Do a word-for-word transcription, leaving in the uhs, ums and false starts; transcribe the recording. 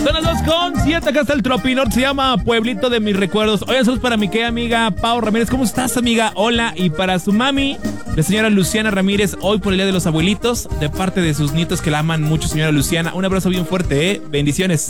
Son las dos con siete, acá está el Tropinor, se llama Pueblito de mis recuerdos. Oye, saludos para mi querida amiga Pau Ramírez. ¿Cómo estás, amiga? Hola. Y para su mami, la señora Luciana Ramírez, hoy por el Día de los Abuelitos, de parte de sus nietos que la aman mucho, señora Luciana. Un abrazo bien fuerte, ¿eh? Bendiciones.